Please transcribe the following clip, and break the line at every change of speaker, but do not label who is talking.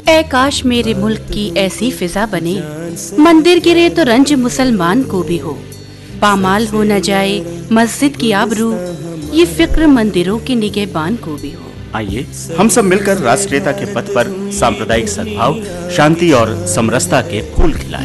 ऐ काश मेरे मुल्क की ऐसी फिजा बने, मंदिर गिरे तो रंज मुसलमान को भी हो, पामाल हो न जाए मस्जिद की आबरू, ये फिक्र मंदिरों के निगहबान को भी हो।
आइए हम सब मिलकर राष्ट्रीयता के पथ पर सांप्रदायिक सद्भाव, शांति और समरसता के फूल खिलाएं।